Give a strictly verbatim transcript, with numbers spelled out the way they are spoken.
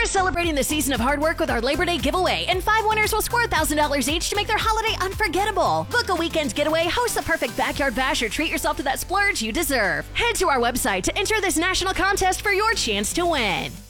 We're celebrating the season of hard work with our Labor Day giveaway, and five winners will score one thousand dollars each to make their holiday unforgettable. Book a weekend getaway, host the perfect backyard bash, or treat yourself to that splurge you deserve. Head to our website to enter this national contest for your chance to win.